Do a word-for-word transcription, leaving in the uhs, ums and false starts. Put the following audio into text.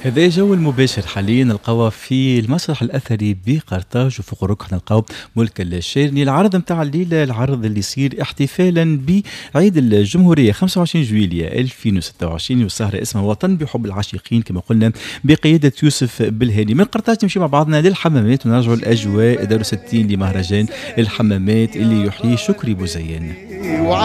هذا جو المباشر حاليا نلقاوه في المسرح الاثري بقرطاج، وفوق ركن نلقاو ملك الشيرني. العرض نتاع الليله العرض اللي يصير احتفالا بعيد الجمهوريه خمسة وعشرين جويلية ألفين وستة وعشرين، والسهره اسمها وطن بحب العاشقين كما قلنا بقياده يوسف بالهاني. من قرطاج نمشي مع بعضنا للحمامات ونرجعوا الاجواء دار ستين لمهرجان الحمامات اللي يحيي شكري بوزيان.